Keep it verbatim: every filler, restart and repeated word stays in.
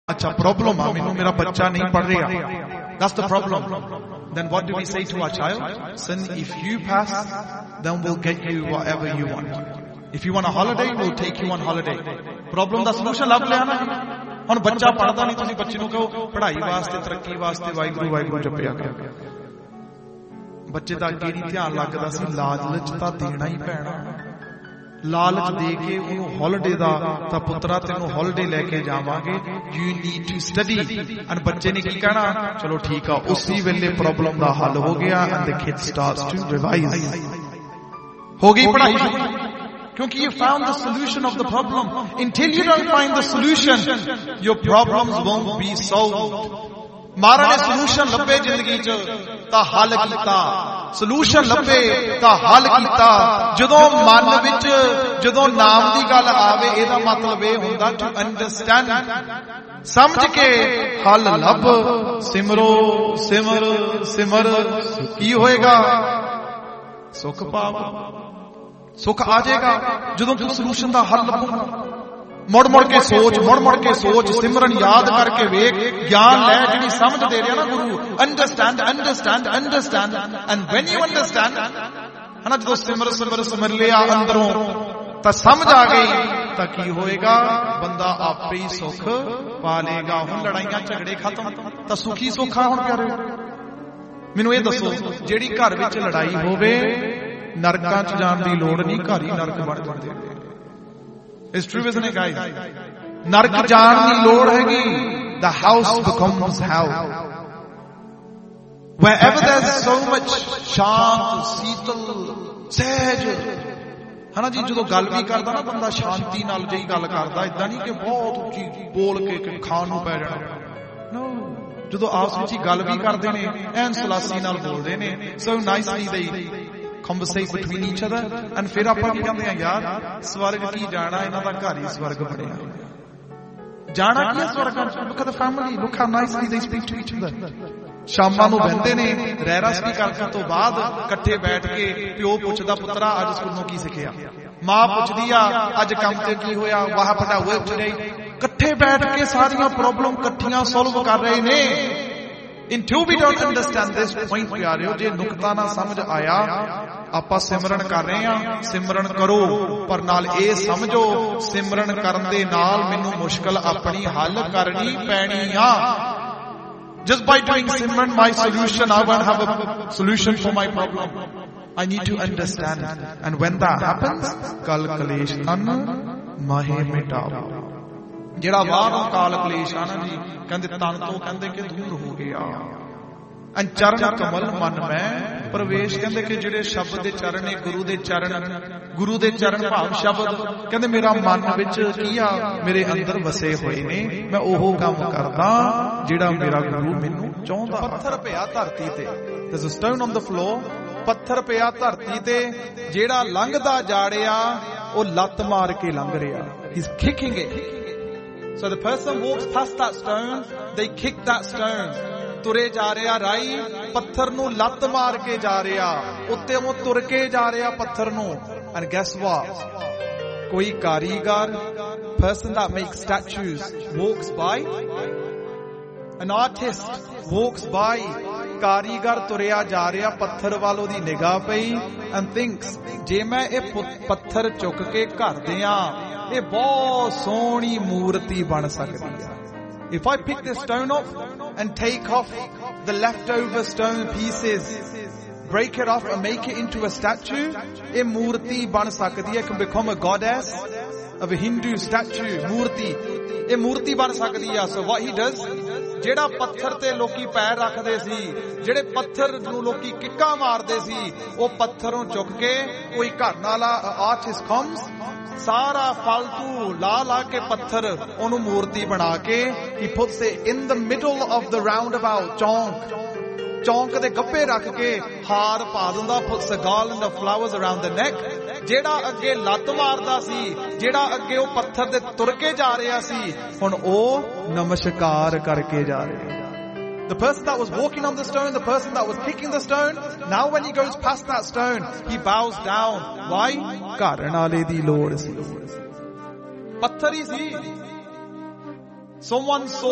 अच्छा प्रॉब्लम आ मैनू मेरा बच्चा नहीं पढ़ रहा, that's the problem. Then what do we say to our child? Son, if you pass, then we'll get you whatever you want. If you want a holiday, we'll take you on holiday. Problem the solution ਲੱਭ ਲਿਆ ਨਾ। ਹੁਣ ਬੱਚਾ ਪੜਦਾ ਨਹੀਂ, ਤੁਸੀਂ ਬੱਚੇ ਨੂੰ ਕਹੋ ਪੜ੍ਹਾਈ ਵਾਸਤੇ ਤਰੱਕੀ ਵਾਸਤੇ ਵਾਹਿਗੁਰੂ ਵਾਹਿਗੁਰੂ ਜਪਿਆ ਕਰ। ਬੱਚੇ ਦਾ ਅੱਗੇ ਨਹੀਂ ਧਿਆਨ ਲੱਗਦਾ ਸੀ, ਲਾਲਚ ਤਾਂ ਦੇਣਾ ਹੀ ਪੈਣਾ। ਲਾਲਚ ਦੇ ਕੇ ਉਹਨੂੰ ਹੌਲੀਡੇ ਦਾ ਤਾਂ ਪੁੱਤਰਾ ਤੈਨੂੰ ਹੌਲੀਡੇ ਲੈ ਕੇ ਜਾਵਾਂਗੇ, you need to study. And ਬੱਚੇ ਨੇ ਕੀ ਕਹਿਣਾ, ਚਲੋ ਠੀਕ ਆ, ਉਸੇ ਵੇਲੇ ਪ੍ਰੋਬਲਮ ਦਾ ਹੱਲ ਹੋ ਗਿਆ। And the kid starts to revise, ਹੋ ਗਈ ਪੜ੍ਹਾਈ ਸ਼ੁਰੂ, क्योंकि you found the solution of the problem. Until you don't find the solution, your problems won't be solved. महाराज ने solution ਲੱਭੇ ਜ਼ਿੰਦਗੀ 'ਚ ਤਾਂ ਹੱਲ ਕੀਤਾ, solution ਲੱਭੇ ਤਾਂ ਹੱਲ ਕੀਤਾ। ਜਦੋਂ ਮਨ ਵਿੱਚ ਜਦੋਂ ਨਾਮ ਦੀ ਗੱਲ ਆਵੇ, ਇਹਦਾ ਮਤਲਬ ਇਹ ਹੁੰਦਾ to understand, ਸਮਝ ਕੇ ਹੱਲ ਲੱਭ। ਸਿਮਰੋ ਸਿਮਰ ਸਿਮਰ, ਕੀ ਹੋਏਗਾ? ਸੁਖ ਪਾਵ, ਸੁਖ ਆ ਜਾਏਗਾ ਜਦੋਂ ਤੂੰ ਸੋਲੂਸ਼ਨ ਦਾ ਹੱਲ ਲੱਭੇਗਾ। ਮੁੜ ਮੁੜ ਕੇ ਸੋਚ, ਮੁੜ ਮੁੜ ਕੇ ਸੋਚ, ਸਿਮਰਨ ਯਾਦ ਕਰਕੇ ਵੇਖ, ਗਿਆਨ ਲੈ, ਜਿਹੜੀ ਸਮਝ ਦੇ ਰਿਹਾ ਨਾ ਗੁਰੂ। Understand understand understand and when you understand, ਹਨਾ, ਜਦੋਂ ਸਿਮਰ ਸਿਮਰ ਸਿਮਰ ਲਿਆ ਅੰਦਰੋਂ ਤਾਂ ਸਮਝ ਆ ਗਈ, ਤਾਂ ਕੀ ਹੋਏਗਾ? ਬੰਦਾ ਆਪੇ ਹੀ ਸੁੱਖ ਪਾ ਲੇਗਾ। ਹੁਣ ਲੜਾਈਆਂ ਝਗੜੇ ਖਤਮ, ਤਾਂ ਸੁਖੀ ਸੌਖਾ ਹੁਣ ਪਿਆਰੇ। ਮੈਨੂੰ ਇਹ ਦੱਸੋ, ਜਿਹੜੀ ਘਰ ਵਿੱਚ ਲੜਾਈ ਹੋਵੇ, ਨਰਕਾਂ 'ਚ ਜਾਣ ਦੀ ਲੋੜ ਨਹੀਂ, ਘਰ ਹੀ ਨਰਕ ਬਣ ਜਾਂਦੇ ਨੇ। It's true, isn't it, guys? ਨਰਕ ਜਾਣ ਦੀ ਲੋੜ ਹੈਗੀ। The house becomes hell. Wherever there's so much ਸ਼ਾਂਤ, ਸੀਤਲ, ਸਹਿਜ, ਹਨਾ ਜੀ, ਜਦੋਂ ਗੱਲ ਵੀ ਕਰਦਾ ਨਾ ਬੰਦਾ ਸ਼ਾਂਤੀ ਨਾਲ ਜਿਹੀ ਗੱਲ ਕਰਦਾ, ਏਦਾਂ ਨਹੀਂ ਕਿ ਬਹੁਤ ਉੱਚੀ ਬੋਲ ਕੇ ਖਾਣ ਨੂੰ ਪੈ ਜਾਣਾ। No, ਜਦੋਂ ਆਪਸ ਵਿੱਚ ਹੀ ਗੱਲ ਵੀ ਕਰਦੇ ਨੇ, ਐਨ ਸਲਾਸੀ ਨਾਲ ਬੋਲਦੇ ਨੇ, so nicely they conversate between each other, and ਫਿਰ ਆਪਾਂ ਕੀ ਕਹਿੰਦੇ ਆ, ਯਾਰ ਸਵਰਗ ਕੀ ਜਾਣਾ, ਇਹਨਾਂ ਦਾ ਘਰ ਹੀ ਸਵਰਗ ਬਣਿਆ। ਜਾਣਾ ਕੀ ਹੈ ਸਵਰਗਾਂ 'ਚ? Look at the family, look how nicely they speak to each other. ਸ਼ਾਮਾਂ ਨੂੰ ਬਹਿੰਦੇ ਨੇ, ਰਹਿ ਰਸਤੀ ਕਰਨ ਤੋਂ ਬਾਅਦ ਇਕੱਠੇ ਬੈਠ ਕੇ ਪਿਓ ਪੁੱਛਦਾ, ਪੁੱਤਰਾ ਅੱਜ ਸਕੂਲੋਂ ਕੀ ਸਿੱਖਿਆ? ਮਾਂ ਪੁੱਛਦੀ ਆ, ਅੱਜ ਕੰਮ ਤੇ ਕੀ ਹੋਇਆ? ਵਾਹ ਪਟਾ ਵਰਕ ਟੁਡੇ। ਇਕੱਠੇ ਬੈਠ ਕੇ ਸਾਰੀਆਂ ਪ੍ਰੋਬਲਮ ਇਕੱਠੀਆਂ ਸੋਲਵ ਕਰ ਰਹੇ ਨੇ। Until we don't understand this point, ਪਿਆਰਿਓ, ਜੇ ਨੁਕਤਾ ਨਾ ਸਮਝ ਆਇਆ, ਆਪਾਂ ਸਿਮਰਨ ਕਰ ਰਹੇ ਹਾਂ, ਸਿਮਰਨ ਕਰੋ, ਪਰ ਨਾਲ ਇਹ ਸਮਝੋ, ਸਿਮਰਨ ਕਰਨ ਦੇ ਨਾਲ ਮੈਨੂੰ ਮੁਸ਼ਕਲ ਆਪਣੀ ਹੱਲ ਕਰਨੀ ਪੈਣੀ ਆ। Just by doing Simran, my solution, I won't have a solution for my problem. I need to understand. And when that happens, kal kalesh an mahe mitao. ਜਿਹੜਾ ਬਾਹਰੋਂ ਕਾਲ ਕਲੇਸ਼ ਆ ਨਾ ਜੀ, ਕਹਿੰਦੇ ਤਨ ਤੋਂ ਕਹਿੰਦੇ ਕਿ ਦੂਰ ਹੋ ਗਿਆ। ਅਨ ਚਰਨ ਕਮਲ ਮਨ ਮੈਂ ਪ੍ਰਵੇਸ਼, ਕਹਿੰਦੇ ਕਿ ਜਿਹੜੇ ਸ਼ਬਦ ਦੇ ਚਰਨ ਨੇ, ਗੁਰੂ ਦੇ ਚਰਨ, ਗੁਰੂ ਦੇ ਚਰਨ ਭਾਵ ਸ਼ਬਦ, ਕਹਿੰਦੇ ਮੇਰਾ ਮਨ ਵਿੱਚ ਕੀ ਆ, ਮੇਰੇ ਅੰਦਰ ਵਸੇ ਹੋਏ ਨੇ। ਮੈਂ ਉਹ ਕੰਮ ਕਰਦਾ ਜਿਹੜਾ ਮੇਰਾ ਗੁਰੂ ਮੈਨੂੰ ਚਾਹੁੰਦਾ। ਪੱਥਰ ਪਿਆ ਧਰਤੀ ਤੇ, there's a stone on the floor, ਪੱਥਰ ਪਿਆ ਧਰਤੀ ਤੇ, ਜਿਹੜਾ ਲੰਘਦਾ ਜਾੜਿਆ ਉਹ ਲੱਤ ਮਾਰ ਕੇ ਲੰਘ ਰਿਹਾ। He's kicking it. So the person walks past that stone, they kick that stone. ਤੁਰੇ ਜਾ ਰਿਹਾ ਰਾਈ, ਪੱਥਰ ਨੂੰ ਲੱਤ ਮਾਰ ਕੇ ਜਾ ਰਿਹਾ, ਉੱਤੇ ਉਹ ਤੁਰ ਕੇ ਜਾ ਰਿਹਾ ਪੱਥਰ ਨੂੰ। And guess what? ਕੋਈ ਕਾਰੀਗਰ, person that makes statues, walks by. An artist walks by. ਕਾਰੀਗਰ ਤੁਰਿਆ ਜਾ ਰਿਹਾ, ਪੱਥਰ ਵੱਲ ਉਹਦੀ ਨਿਗਾਹ ਪਈ, and thinks, ਜੇ ਮੈਂ ਇਹ ਪੱਥਰ ਚੁੱਕ ਕੇ ਘਰ ਦਿਆਂ, ਇਹ ਬਹੁਤ ਸੋਹਣੀ ਮੂਰਤੀ ਬਣ ਸਕਦੀ ਆ। If I pick this stone off and take off the leftover stone pieces, break it off and make it into a statue, ਇਹ ਮੂਰਤੀ ਬਣ ਸਕਦੀ ਹੈ। It can become a goddess of a Hindu statue, ਮੂਰਤੀ, ਇਹ ਮੂਰਤੀ ਬਣ ਸਕਦੀ ਆ। So what he does, ਜਿਹੜਾ ਪੱਥਰ ਤੇ ਲੋਕੀ ਪੈਰ ਰੱਖਦੇ ਸੀ, ਜਿਹੜੇ ਪੱਥਰ ਨੂੰ ਲੋਕੀ ਕਿੱਕਾਂ ਮਾਰਦੇ ਸੀ, ਉਹ ਪੱਥਰ ਨੂੰ ਚੁੱਕ ਕੇ ਕੋਈ ਘਰ ਵਾਲਾ ਆਰਟਿਸਟ comes, ਸਾਰਾ ਫਾਲਤੂ ਲਾ ਲਾ ਕੇ ਪੱਥਰ ਉਹਨੂੰ ਮੂਰਤੀ ਬਣਾ ਕੇ, he puts it in the middle of the roundabout, ਚੌਂਕ, ਚੌਂਕ ਦੇ ਗੱਭੇ ਰੱਖ ਕੇ ਹਾਰ ਪਾ ਦਿੰਦਾ, puts a garland of flowers around the neck. ਜਿਹੜਾ ਅੱਗੇ ਲੱਤ ਮਾਰਦਾ ਸੀ, ਜਿਹੜਾ ਅੱਗੇ ਉਹ ਪੱਥਰ ਦੇ ਤੁਰ ਕੇ ਜਾ ਰਿਹਾ ਸੀ, ਹੁਣ ਉਹ ਨਮਸਕਾਰ ਕਰਕੇ ਜਾ ਰਿਹਾ। The person that was walking on the stone, the person that was kicking the stone, now when he goes past that stone, he bows down. Why? ਘਰਨ ਵਾਲੇ ਦੀ ਲੋੜ ਸੀ, ਪੱਥਰ ਹੀ ਸੀ। Someone saw